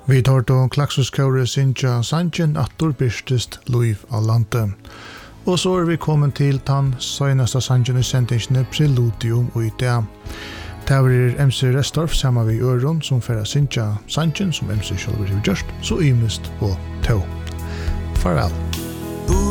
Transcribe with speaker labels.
Speaker 1: Vi tar då Klaxuskåre Sintja Sanchen attor byrstest Louis Alante. Og så vi kommet til den seneste Sanchen i sendingene Preludium og idé. Det var MC Restorff sammen med Øron som fører Sintja Sanchen som MC selv har gjort, så ymest og tå. Farvel.